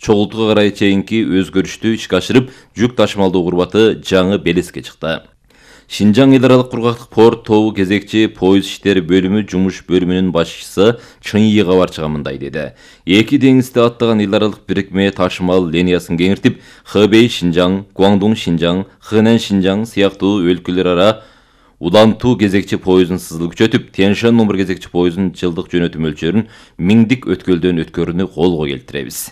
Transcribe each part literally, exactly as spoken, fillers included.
чогултууга карай чейинки өзгөрүштү ишке ашырып, жүк ташымалдоо курбаты жаңы белеске чыкты. Шинжаң эл аралык кургактык порт тобу кезекчи поезд иштери бөлүмү жумуш бөлүмүнүн башчысы Чыңйи Кабарчыга мындай деди. Эки деңизде аттаган эл аралык бирикме ташымал линиясын кеңиртип, Хэбэй Шинжаң, Гуандун Шинжаң, Хэнэн Шинжаң сыяктуу өлкөлөр ара улантуу кезекчи поездын сызыл күчөтүп, Тяньшань номер кезекчи поездын жылдык жөнөтүү мөлчөрүн миңдик өткөлдөн өткөрүүнү колго келтиребиз.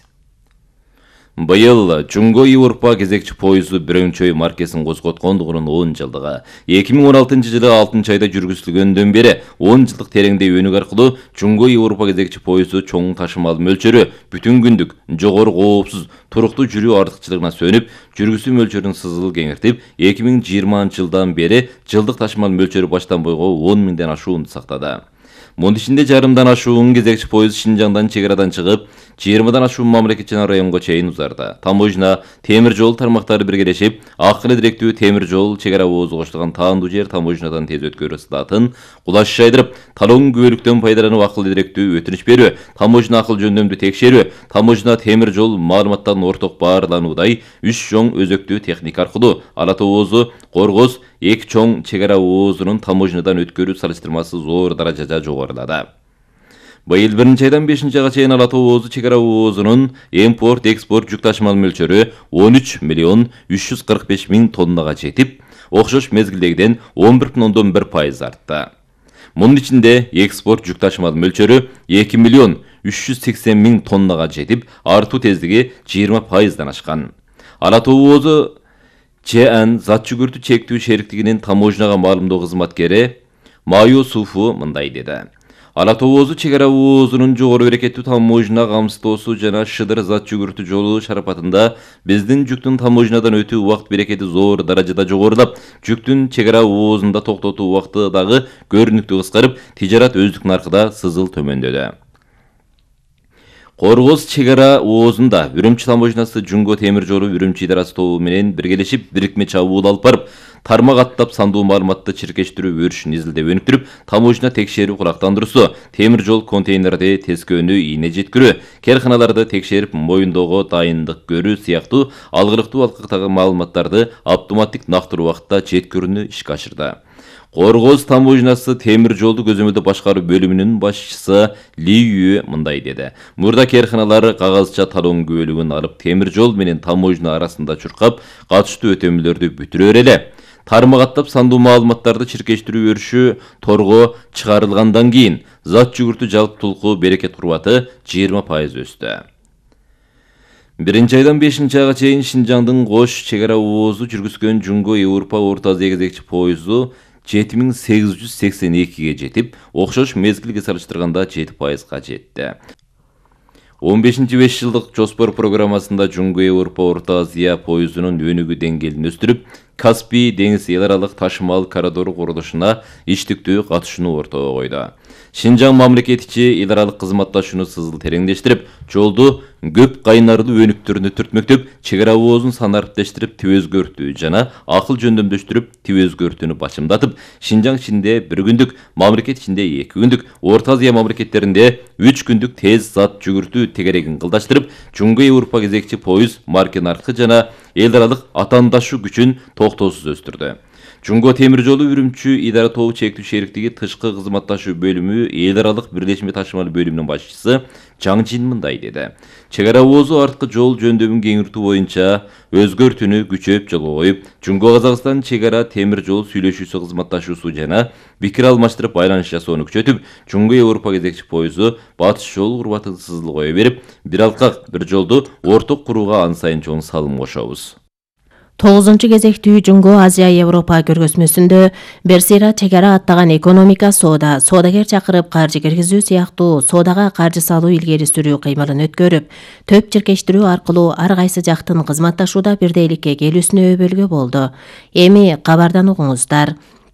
Быйыл Жунго Европа кезекчи поезду Бирөңчөй маркесин козготкондугунун он жылдыгы. эки миң он алтынчы жылы алтынчы айда жүргүзүлгөндөн бери он жылдык тереңдей өнүк аркылуу Жунго Европа кезекчи поезду чоң ташымал мөлчөрү, бүтүн күндүк, жогору коопсуз, туруктуу жүрүү артыкчылыгына сөнүп, жүргүзүү мөлчөрүн сызыл кеңиртип, эки миң жыйырманчы жылдан бери жылдык ташымал мөлчөрү баштан бойго он миңден ашуунду сактады. Мунун ичинде жарымдан ашуун кезекчи поезд Шинжаңдан чек арадан чыгып, жыйырмадан ашуун мамлекет жана районго чейин узарды. Таможня, темир жол тармактары биргелешип, акылы директүү темир жол чек ара оозу коштурган таандуу жер таможнядан тез өткөрүү сыдатын кулаш жайдырып, талон күбөлүктөн пайдалануу акылы директүү өтүнүч берүү, таможня акыл жөндөмдү текшерүү, таможня темир жол маалыматтарын орток баарлануудай үч чоң өзөктүү техника аркылуу Ала Тоо оозу, Коргоз, эки чоң чек ара оозунун таможнядан өткөрүү салыштырмасы зор даражада жогорулады. Быйыл биринчи айдан бешинчи айга чейин Ала Тоо оозу чек ара оозунун импорт-экспорт жүк ташымал мөлчөрү он үч миллион үч жүз кырк беш миң тоннага жетип, окшош мезгилдегиден он бир бүтүн ондон бир пайыз артты. Мунун ичинде экспорт жүк ташымал мөлчөрү эки миллион үч жүз сексен миң тоннага жетип, артуу тездиги жыйырма пайыздан ашкан. Ала Тоо оозу ЧН зат жүгүртүү чектүү шериктигинин таможняга маалымдоо кызматкери Майо Суфу мындай деди. Ала Тоо оозу чек ара оозунун жогору берекеттүү таможня камсыздоосу жана шыдыр зат жүгүртүү жолу шарапатында биздин жүктүн таможнядан өтүү убакыт берекети зор даражада жогорулап, жүктүн чек ара оозунда токтотуу убакыты дагы көрүнүктүү кыскарып, тижарат өздүк наркыда сызыл төмөндөдү. Коргоз чек ара оозунда Үрүмчү таможнясы Жунго темир жолу Үрүмчү идарасы тобу менен биргелешип, бирикме чабуул алып барып, тармак аттап сандуу маалыматты чиркештирүү өрүшүн изилдеп өнүктүрүп, таможня текшерүү кулактандыруусу, темир жол контейнерди тескөөнү ийне жеткирүү, керканаларды текшерип моюндоого дайындык көрүү сыяктуу алгырыктуу алкактагы маалыматтарды автоматтик нактыруу убакытта жеткирүүнү ишке ашырды. Коргоз таможнясы темир жолду көзөмөлдөө башкаруу бөлүмүнүн башчысы Ли Ю мындай деди. Мурда керканалар кагазча талон күбөлүгүн алып, темир жол менен таможня арасында чуркап, катыштуу өтөмөлөрдү бүтүрөр эле. Тармак аттап сандуу маалыматтарды чиркештирүү өрүшү торго чыгарылгандан кийин зат жүгүртүү жалптуулуку берекет курбаты жыйырма пайыз өстү. Биринчи айдан бешинчи айга чейин Шинжаңдын Кош чек ара оозу жүргүзгөн Жунго Европа Орто Азия кезекчи поезду жети миң сегиз жүз сексен экиге жетип, окшош мезгилге салыштырганда жети пайызга жетти. он бешинчи беш жылдык жоспор программасында Жунго Европа Орто Азия поездунун өнүгүү деңгээлин өстүрүп, Каспий деңиз эл аралык ташымал коридору курулушуна иштиктүү катышууну ортого койду. Шинжаң мамлекет ичи эл аралык кызматташууну сызыл тереңдештирип, жолду көп кайнарлуу өнүктөрүнү түртмөктөп, чек ара оозун санариптештирип, тип өзгөртүү жана акыл жөндөмдөштүрүп, тип өзгөртүүнү бачымдатып, Шинжаң ичинде бир күндүк, мамлекет ичинде эки күндүк, Орто Азия мамлекеттеринде үч күндүк тез зат жүгүртүү тегерегин кылдаштырып, Жунго Европа кезекчи поезд марка наркы жана эл аралык атаандашуу күчүн токтоосуз өстүрдү. Жунго темир жолу Үрүмчү идара тобу чектүү шериктиги тышкы кызматташуу бөлүмү эл аралык бирлешме ташымал бөлүмүнүн башчысы Чаң Жин мындай деди. Чек ара оозу арткы жол жөндөмүн кеңиртүү боюнча өзгөртүүнү күчөп жолго коюп, Жунго Казакстан чек ара темир жол сүйлөшүүсү кызматташуусу жана пикир алмаштырып байланыш жасоону күчөтүп, Жунго Европа кезекчи поезду батыш жол курбатын сызыл кое берип, бир алкак, бир жолду орток курууга ан сайын чоң салым кошобуз. тогузунчу кезектүү Жунго Азия Европа көргөзмөсүндө Берсира чек ара аттаган экономика, соода, соодагер чакырып каржы киргизүү сыяктуу соодага каржы салуу илгери сүрүү кыймылын өткөрүп, төп чиркештирүү аркылуу ар кайсы жактын кызматташууда бирдейликке келүүсүнө өбөлгө болду. Эми кабардан угуңуздар.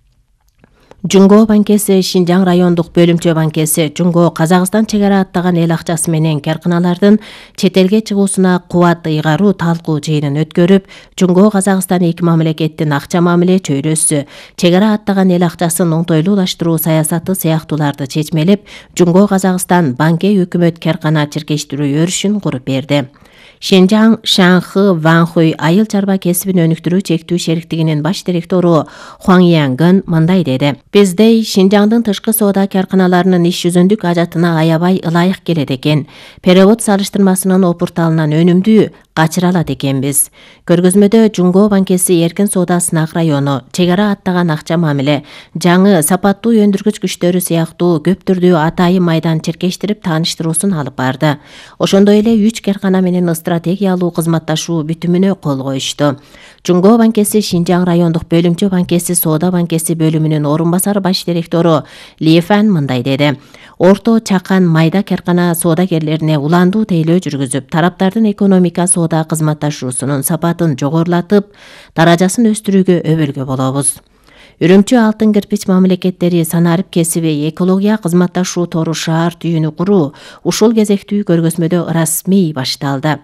Жунго банкеси Шинжаң райондук бөлүмчө банкеси Жунго Казакстан чек ара аттаган эл акчасы менен керканалардын чет элге чыгуусуна кубат ыйгаруу талкуу жыйынын өткөрүп, Жунго Казакстан эки мамлекеттин акча мамиле чөйрөсү, чек ара аттаган эл акчасын оңтойлуулаштыруу саясаты сыяктууларды чечмелеп, Жунго Казакстан банке өкмөт керкана чиркештирүү өрүшүн куруп берди. Шинжаң Шанхы Ванхуй айыл чарба кесибин өнүктүрүү чектүү шериктигинин баш директору Хуаң Янгын мындай деди. Биздей Шинжаңдын тышкы соода карканаларынын иш жүзүндүк ажатына аябай ылайык келет экен. Перевод салыштырмасынын опурталынан өнүмдүү качыра алат экенбиз. Көргөзмөдө Жунго банкеси эркин соода сынак району, чек ара аттаган акча мамиле, жаңы сапаттуу өндүргүч күчтөрү сыяктуу көп түрдүү атайын майдан чиркештирип тааныштыруусун алып барды. Ошондой эле үч каркана менен стратегиялуу кызматташуу бүтүмүнө кол коюшту. Жунго банкеси Шинжаң райондук бөлүмчө банкеси соода банкеси бөлүмүнүн орун басары баш директору Ли Фан мындай деди. Орто чакан майда каркана соодагерлерине уландуу тейлөө жүргүзүп, тараптардын экономика соода кызматташуусунун сапатын жогорулатып, даражасын өстүрүүгө өбөлгө болобуз. Үрүмчү алтын кирпич мамлекеттери санарип кесиби экология кызматташуу тору шаар түйүнү куруу ушул кезектүү көргөзмөдө расмий башталды.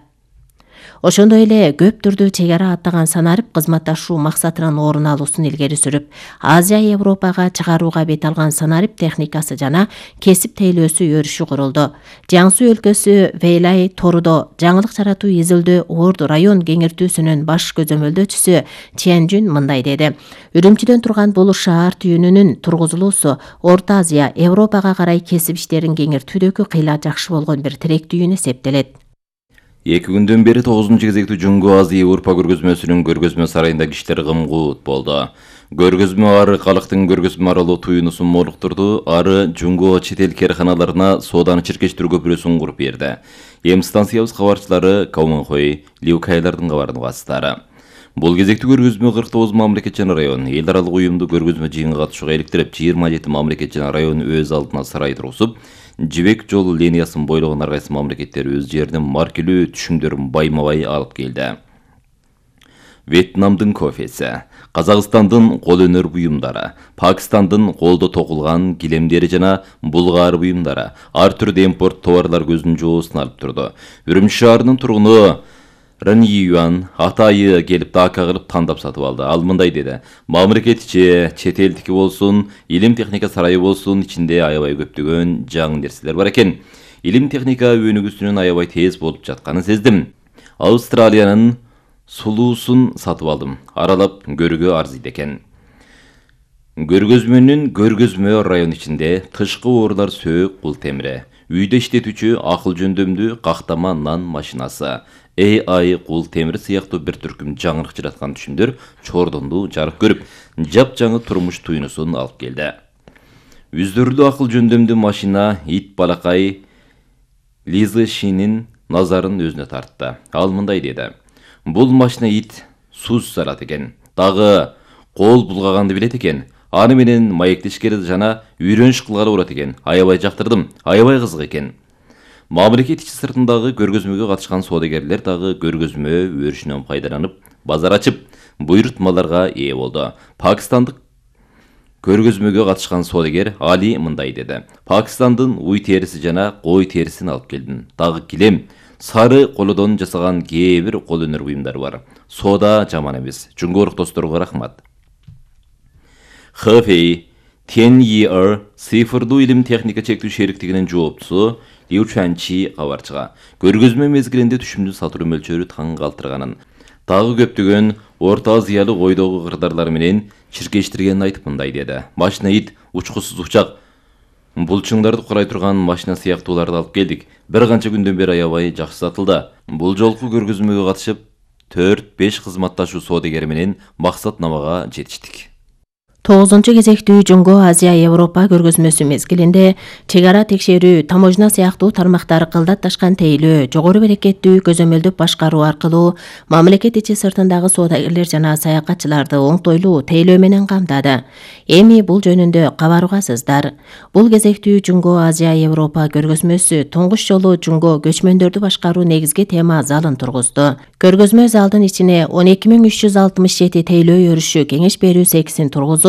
Ошондой эле көп түрдүү чек ара аттаган санарип кызматташуу максатынын орун алуусун илгери сүрүп, Азия Европага чыгарууга бет алган санарип техникасы жана кесип тейлөөсү өрүшү курулду. Жаңсу өлкөсү Вейлай Торудо жаңылык жаратуу изилдөө Орду район кеңиртүүсүнүн баш көзөмөлдөөчүсү Ченжүн мындай деди. Үрүмчүдөн турган бул шаар түйүнүнүн тургузулуусу Орто Азия Европага карай кесип иштерин кеңиртүүдөгү кыйла жакшы болгон бир тирек түйүн эсептелет. Эки күндөн бери тогузунчу кезектүү Жунго Азия Европа көргөзмөсүнүн көргөзмө сарайында кишилер кымгуут болду. Көргөзмө ары калктын көргөзмө аралуу туюнусун молуктурду, ары Жунго чет эл карканаларына сооданы чиркештирүү көпүрөсүн куруп берди. Эм станциябыз кабарчылары Кауманхой, Лиукайлардын кабарын угаттары. Бул кезектүү көргөзмө кырк тогуз мамлекет жана район эл аралык уюмду көргөзмө жыйынга катышууга иликтирип, жыйырма жети мамлекет жана район өз алдына сарай тургузуп, жибек жол линиясын бойлогон ар кайсы мамлекеттер өз жеринин маркелүү түшүмдөрүн байма-бай алып келди. Вьетнамдын кофеси, Казакстандын кол өнөр буюмдары, Пакистандын колдо токулган килемдери жана Булгар буюмдары ар түрдүү импорт товарлар көздүн жоосун алып турду. Үрүмчү шаарынын тургуну Ран Юан атайы келип дака кылып тандап сатып алды. Ал мындай деди: "Мамлекет ичи, чет элдики болсун, илим техника сарайы болсун, ичинде аябай көптөгөн жаңы нерселер бар экен. Илим техника өнүгүүсүнүн аябай тез болуп жатканын сездим. Австралиянын сулуусун сатып алдым. Аралап көрүүгө арзыйт экен." Көргөзмөнүн көргөзмө район ичинде тышкы оорулар сөөк кул темири, үйдө иштетүүчү акыл жөндөмдүү кактама нан машинасы, А I кул темир сыяктуу бир түркүм жаңырык жараткан түшүмдөр чордонду жарык көрүп, жапжаңы турмуш туюнусун алып келди. Үздүрүлүү акыл жөндөмдүү машина ит балакай Лиза Шинин назарын өзүнө тартты. Ал мындай деди: "Бул машина ит суз салат экен. Дагы кол булгаганды билет экен. Аны менен маектешкер жана үйрөнүш кылгалы болот экен. Аябай жактырдым. Аябай кызык экен." Мамлекет ичи сыртындагы көргөзмөгө катышкан соодагерлер дагы көргөзмө өрүшүнөн пайдаланып, базар ачып, буйрутмаларга ээ болду. Пакистандык көргөзмөгө катышкан соодагер Али мындай деди: "Пакистандын уй териси жана кой терисин алып келдим. Дагы килем, сары колодон жасаган кээ бир кол өнөр буюмдары бар. Соода жаман эмес. Жунгордук досторго рахмат." Хэфэй ten year цифрдуу илим техника чектүү шериктигинин жооптусу Liu Chuanqi кабарчыга көргөзмө мезгилинде түшүмдү сатуу мөлчөрү таң калтырганын, дагы көптөгөн Орто Азиялык ойдогу кырдаарлар менен чиркештиргенин айтып мындай деди: "Машина ит, учкусуз учак, булчуңдарды курай турган машина сыяктууларды алып келдик. Бир канча күндөн бери аябай жакшы сатылды. Бул жолку көргөзмөгө катышып, төрт беш кызматташуу соодагери менен максатнамага жетиштик." тогузунчу кезектүү Жунго Азия Европа көргөзмөсү мезгилинде чек ара текшерүү, таможня сыяктуу тармактар кылдатташкан тейлөө, жогору берекеттүү көзөмөлдөп башкаруу аркылуу мамлекет ичи сыртындагы соодагерлер жана саякатчыларды оңтойлуу тейлөө менен камтады. Эми бул жөнүндө кабарыгасыздар. Бул кезектүү Жунго Азия Европа көргөзмөсү туңгуч жолу Жунго көчмөндөрдү башкаруу негизги тема залын тургузду. Көргөзмө залдын ичине он эки миң үч жүз алтымыш жети тейлөө өрүшү кеңеш берүү сексин тургузуп,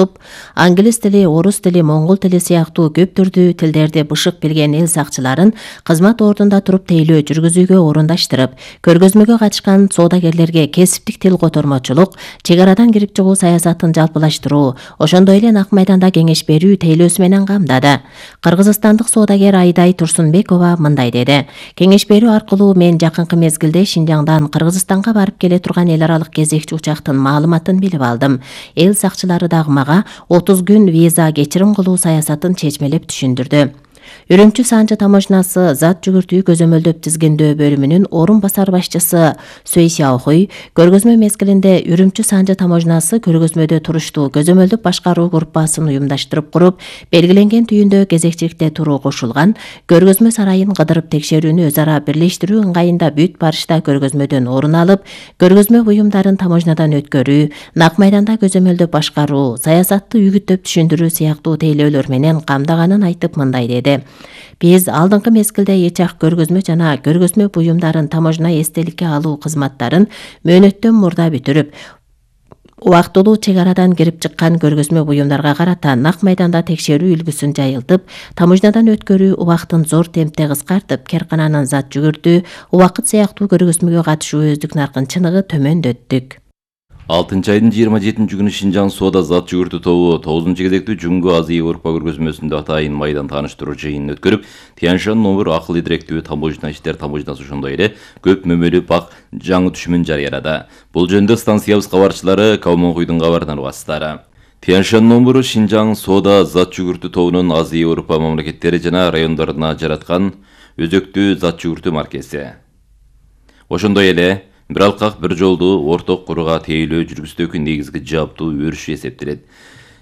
болуп, англис тили, орус тили, моңгол тили сыяктуу көп түрдүү тилдерди бышык билген эл сакчыларын кызмат ордунда туруп тейлөө жүргүзүүгө орундаштырып, көргөзмөгө катышкан соодагерлерге кесиптик тил котормочулук, чек арадан кирип чыгуу саясатын жалпылаштыруу, ошондой эле Ак майданда кеңеш берүү тейлөөсү менен камдады. Кыргызстандык соодагер Айдай Турсунбекова мындай деди: кеңеш берүү аркылуу мен жакынкы мезгилде Шинжаңдан Кыргызстанга барып келе турган эл аралык кезекчи учактын маалыматын билип алдым. Эл сакчылары дагы мага отуз күн виза кечирим кылуу саясатын чечмелеп түшүндүрдү. Үрүмчү Санжы таможнасы зат жүгүртүү көзөмөлдөп тизгиндөө бөлүмүнүн орун басар башчысы Сөй Сяохуй көргөзмө мезгилинде Үрүмчү Санжы таможнасы көргөзмөдө туруштуу көзөмөлдөп башкаруу группасын уюмдаштырып куруп, белгиленген түйүндө кезекчиликте туруу кошулган, көргөзмө сарайын кыдырып текшерүүнү өз ара бирлештирүү ыңгайында бүт барышта көргөзмөдөн орун алып, көргөзмө буюмдарын таможнадан өткөрүү, Ак майданда көзөмөлдөп башкаруу, саясатты үгүттөп түшүндүрүү сыяктуу тейлөөлөр менен камдаганын айтып мындай деди: Биз алдыңкы мезгилде ЭЧАХ көргөзмө жана көргөзмө буюмдарын таможна эстеликке алуу кызматтарын мөөнөттөн мурда бүтүрүп, убактылуу чек арадан кирип чыккан көргөзмө буюмдарга карата Ак майданда текшерүү үлгүсүн жайылтып, таможнадан өткөрүү убактын зор темпте кыскартып, керкананын зат жүгүртүү, убакыт сыяктуу көргөзмөгө катышуу өздүк наркын чыныгы төмөндөттүк. алтынчы айдын жыйырма жетинчи күнү Шинжаң соода зат жүгүртүү тобу тогузунчу кезектүү Жүнгө Азия Европа көргөзмөсүндө атайын майдан тааныштыруу жыйынын өткөрүп, Тяньшан номер акыл идиректүү таможна иштер таможнасы ошондой эле көп мөмөлүү бак жаңы түшүмүн жарыялады. Бул жөнүндө станциябыз кабарчылары Калмоңкуйдун кабарынан угасыздар. Тяньшан номеру Шинжаң соода зат жүгүртүү тобунун Азия Европа мамлекеттери жана райондоруна жараткан өзөктүү зат жүгүртүү маркеси. Ошондой эле бир алкак бир жолдуу орток курууга тейлөө жүргүздөгү негизги жааптуу өрүш эсептелет.